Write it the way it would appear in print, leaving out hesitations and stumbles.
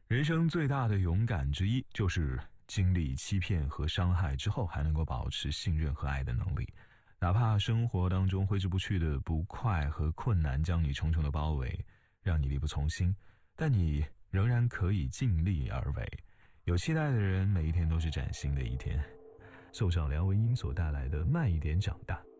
人生最大的勇敢之一，就是经历欺骗和伤害之后，还能够保持信任和爱的能力。哪怕生活当中挥之不去的不快和困难将你重重的包围，让你力不从心，但你仍然可以尽力而为。有期待的人，每一天都是崭新的一天。受上梁文音所带来的慢一点长大。